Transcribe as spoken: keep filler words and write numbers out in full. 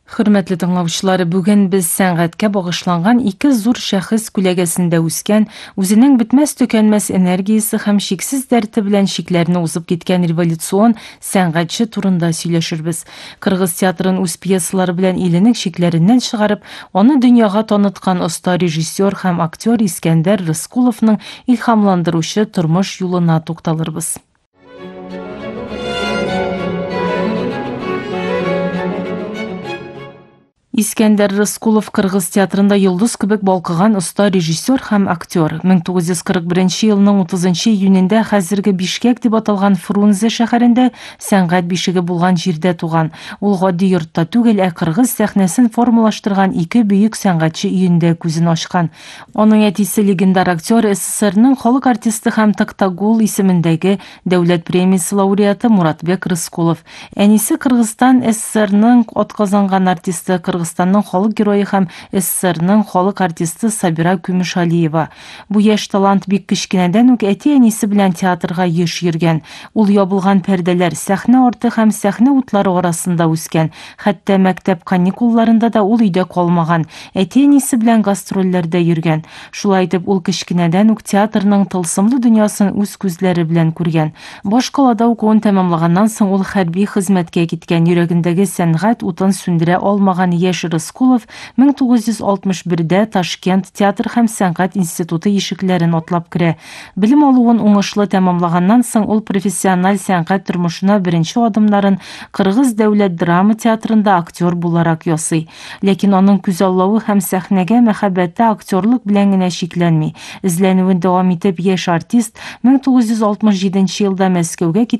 Хөрмәтле тыңлаучылар, бүген без сәнгатькә багышланган ике зур шәхес күләгәсендә үскән, үзенең бетмәс-төкәнмәс энергиясе һәм чиксез дәрте белән чикләрне узып киткән революцион сәнгатьче турында сөйләшербез. Кыргыз театрын үз пьесалары белән иленең чикләреннән чыгарып, аны дөньяга таныткан оста режиссер һәм актер Искәндәр Рыскуловның илһамландыручы тормыш юлына тукталырбыз. Искәндәр Рыскулов Кыргыз театрында йолдыз кебек балкыган оста режиссер һәм актер. мең тугыз йөз кырык беренче елның утызынчы июнендә хәзерге Бишкек дип аталган Фрунзе шәһәрендә сәнгать бишеге булган җирдә туган. Ул гади йортта түгел, ә кыргыз сәхнәсен формалаштырган ике бөек сәнгатьче өендә күзен ачкан. Аның әтисе легендар актер СССРның халык артисты һәм Токтагул исемендәге дәүләт премиясе лауреаты Муратбек Рыскулов. Әнисе Кыргызстан СССРның атказанган артисты, Кыргызстанның халык герое һәм СССРның халык артисты Сабира Күмешалиева. Бу яшь талант бик кечкенәдән үк әти-әнисе белән театрга еш йөргән. Ул ябылган пәрдәләр, сәхнә арты һәм сәхнә утлары арасында үскән. Хәтта мәктәп каникулларында да ул өйдә калмаган. Әти-әнисе белән гастрольләрдә йөргән. Шулай итеп, ул кечкенәдән үк театрның тылсымлы дөньясын үз күзләре белән күргән. Башкалада укуын тәмамлаганнан соң ул хәрби хезмәткә киткән. Йөрәгендәге сәнгать утын сүндерә алмаган яшь Рыскулов мең тугыз йөз алтмыш бердә Ташкент театр һәм сәнгать институты ишекләрен атлап керә. Белем алуын уңышлы тәмамлаганнан соң ул профессиональ сәнгать тормышына беренче адымнарын Кыргыз дәүләт драма театрында актер буларак ясый. Ләкин аның күзаллавы һәм сәхнәгә мәхәббәте актерлык белән генә шикләнми. Эзләнүен дәвам итеп, яшь артист мең тугыз йөз алтмыш җиденче елда Мәскәүгә